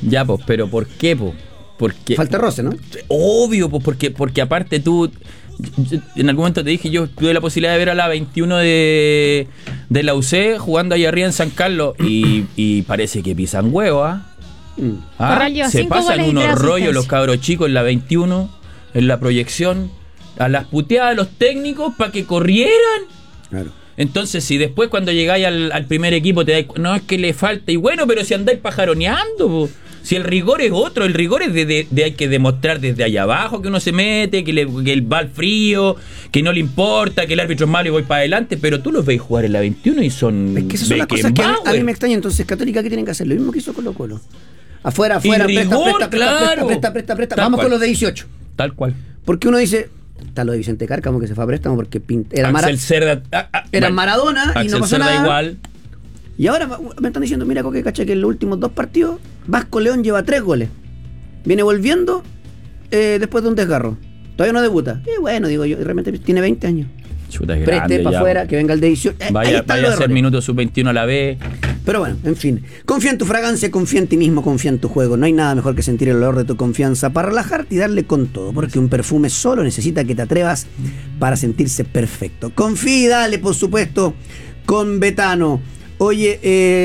Ya, pues, pero ¿por qué, pues? Porque Falta roce, ¿no? obvio, pues, porque aparte tú, en algún momento te dije, yo tuve la posibilidad de ver a la 21 de la UC jugando ahí arriba en San Carlos y parece que pisan huevo, Corral lleva se 5 pasan goles y unos 3 rollos asistencias. los cabros chicos en la 21, en la proyección, a las puteadas de los técnicos para que corrieran. Claro. Entonces, si después cuando llegáis al primer equipo te dais, no, es que le falta, y bueno, pero si andáis pajaroneando, po. Si el rigor es otro, el rigor es de hay que demostrar desde allá abajo que uno se mete, que el va al frío, que no le importa, que el árbitro es malo y voy para adelante, pero tú los veis jugar en la 21 y son... Es que esas son las cosas que a mí me extrañan. Entonces, Católica, ¿qué tienen que hacer? Lo mismo que hizo Colo-Colo. Afuera, Y rigor, presta. claro. Presta. Tal Vamos cual. con los de 18. Tal cual. Porque uno dice, está lo de Vicente Cárcamo que se fue a préstamo porque era Axel Cerda... era Maradona y Axel no pasó Cerda nada. igual. Y ahora me están diciendo, mira, Coque, caché que en los últimos 2 partidos, Vasco León lleva 3 goles. Viene volviendo después de un desgarro. Todavía no debuta. Y bueno, digo yo, realmente tiene 20 años. Chuta, es Preste grande para ya, afuera, po. que venga el de 18. Ahí Vaya están a los hacer errores. minutos sub-21 a la vez. Pero bueno, en fin. Confía en tu fragancia, confía en ti mismo, confía en tu juego. No hay nada mejor que sentir el olor de tu confianza para relajarte y darle con todo. Porque un perfume solo necesita que te atrevas para sentirse perfecto. Confía y dale, por supuesto, con Betano. Oye,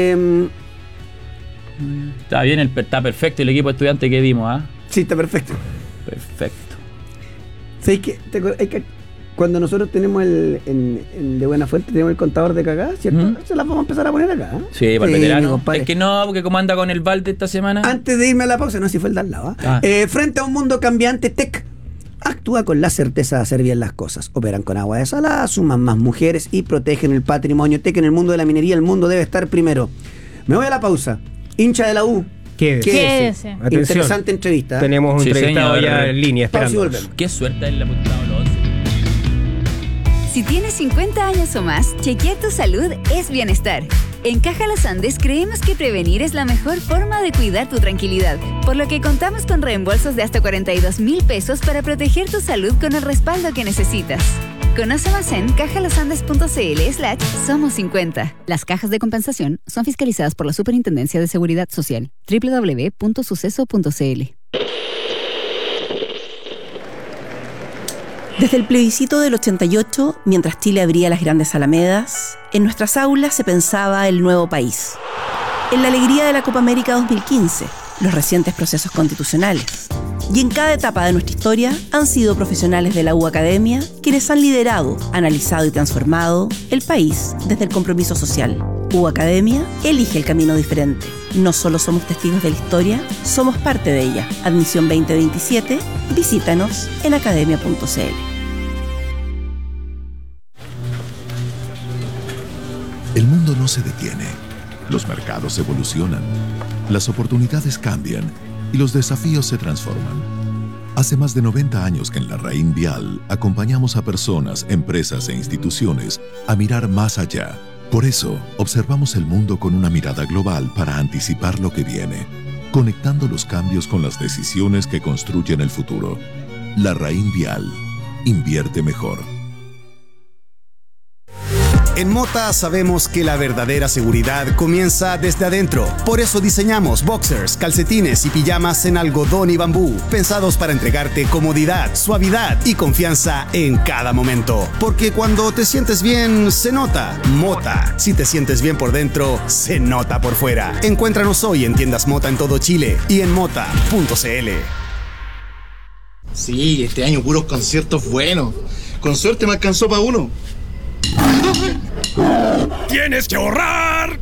Está bien, está perfecto el equipo estudiante que dimos, sí, está perfecto. Perfecto. ¿Sabes qué? Cuando nosotros tenemos el de Buena Fuente, tenemos el contador de cagadas, ¿cierto? Se las vamos a empezar a poner acá. Sí, para el mi veterano. compadre. Es que no, porque como anda con el balde esta semana. Antes de irme a la pausa, no, si fue el de al lado. Frente a un mundo cambiante, Tech actúa con la certeza de hacer bien las cosas. Operan con agua desalada, suman más mujeres y protegen el patrimonio. Tech en el mundo de la minería, el mundo debe estar primero. Me voy a la pausa. Hincha de la U. Quédese. Atención. Interesante entrevista. Tenemos un Sí, entrevistado señor. ya en línea Pausa y esperando. volvemos. Qué suerte el apuntado los 11. Si tienes 50 años o más, chequear tu salud es bienestar. En Caja Los Andes creemos que prevenir es la mejor forma de cuidar tu tranquilidad, por lo que contamos con reembolsos de hasta 42,000 pesos para proteger tu salud con el respaldo que necesitas. Conoce más en cajalosandes.cl/somos50. Las cajas de compensación son fiscalizadas por la Superintendencia de Seguridad Social. www.suceso.cl. Desde el plebiscito del 88, mientras Chile abría las grandes alamedas, en nuestras aulas se pensaba el nuevo país. En la alegría de la Copa América 2015, los recientes procesos constitucionales. Y en cada etapa de nuestra historia han sido profesionales de la U Academia quienes han liderado, analizado y transformado el país desde el compromiso social. U Academia elige el camino diferente. No solo somos testigos de la historia, somos parte de ella. Admisión 2027, visítanos en academia.cl. El mundo no se detiene. Los mercados evolucionan. Las oportunidades cambian y los desafíos se transforman. Hace más de 90 años que en la Raín Vial acompañamos a personas, empresas e instituciones a mirar más allá. Por eso, observamos el mundo con una mirada global para anticipar lo que viene, conectando los cambios con las decisiones que construyen el futuro. La Raín Vial. Invierte mejor. En Mota sabemos que la verdadera seguridad comienza desde adentro. Por eso diseñamos boxers, calcetines y pijamas en algodón y bambú, pensados para entregarte comodidad, suavidad y confianza en cada momento. Porque cuando te sientes bien, se nota. Mota. Si te sientes bien por dentro, se nota por fuera. Encuéntranos hoy en tiendas Mota en todo Chile y en mota.cl. Sí, este año puros conciertos buenos. Con suerte me alcanzó para uno. ¡Tienes que ahorrar!